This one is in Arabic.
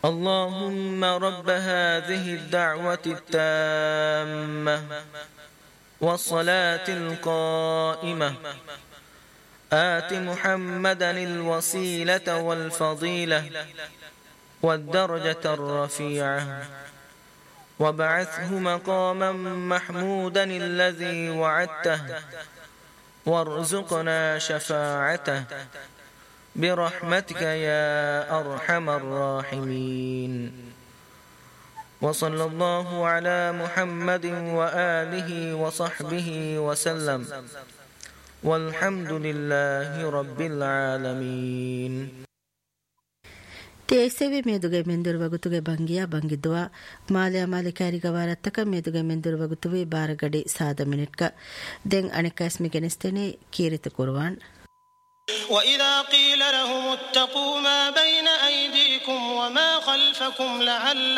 اللهم رب هذه الدعوة التامة والصلاة القائمة آت محمدا الوسيلة والفضيلة والدرجة الرفيعة وابعثه مقاما محمودا الذي وعدته وارزقنا شفاعته برحمتك يا أرحم الراحمين. وصلى الله على محمد وآله وصحبه وسلم والحمد لله رب العالمين. ತೇಸೆವೆ ಮೇದುಗೆ ಮೆಂದುರು ವಗುತುಗೆ ಬಂಗಿಯ ಬಂಗಿದ್ವಾ ಮಾಲೆಯ ಮಾಲಿಕಾರಿಗ ವಾರತ್ತಕ ಮೇದುಗೆ ಮೆಂದುರು ವಗುತುವೆ ಬಾರಗಡಿ ಸಾದ ಮಿನಿಟ್ಕ ದೆಂ ಅಣೆಕಾಸ್ಮಿ ಗೆನಿಸ್ತೇನೆ ಕೀರಿತ ಕುರ್ವಾನ್. وإذا قيل لهم اتقوا ما بين أيديكم وما خلفكم